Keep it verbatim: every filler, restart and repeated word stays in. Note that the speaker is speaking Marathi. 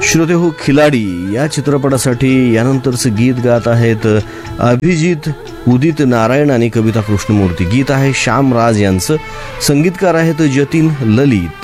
श्रोते हो खिलाडी या चित्रपटासाठी यानंतरचं गीत गात आहेत अभिजित, उदित नारायण आणि कविता कृष्णमूर्ती. गीत आहे श्याम राज यांचं, संगीतकार आहेत जतीन ललित.